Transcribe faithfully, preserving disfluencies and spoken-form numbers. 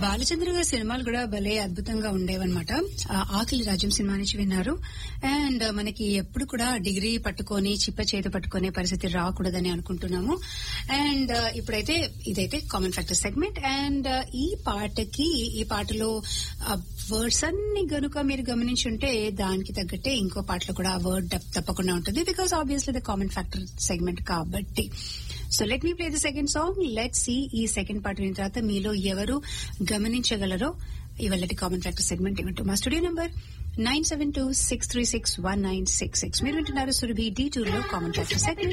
బాలచంద్ర గారి సినిమాలు కూడా భలే అద్భుతంగా ఉండేవన్నమాట. ఆకలి రాజ్యం సినిమా నుంచి విన్నారు. అండ్ మనకి ఎప్పుడు కూడా డిగ్రీ పట్టుకొని చిప్ప చేతి పట్టుకునే పరిస్థితి రాకూడదని అనుకుంటున్నాము. అండ్ ఇప్పుడైతే ఇదైతే కామన్ ఫ్యాక్టర్ సెగ్మెంట్. అండ్ ఈ పాటకి ఈ పాటలో వర్డ్స్ అన్ని గనుక మీరు గమనించుంటే దానికి తగ్గట్టే ఇంకో పాటలో కూడా ఆ వర్డ్ తప్పకుండా ఉంటుంది. Because obviously the common factor segment కాబట్టి. So let me play the second song. Let see ఈ సెకండ్ పాట విన్న తర్వాత మీలో ఎవరు గమనించగలరో ఇవాళ కామన్ ఫ్యాక్టర్ సెగ్మెంట్ ఏమిటో. మా studio number nine seven two six three six one nine six six. మీరు వింటున్నారు సురభి డి టూర్ లో కామన్ ఫ్యాక్టర్ సెగ్మెంట్.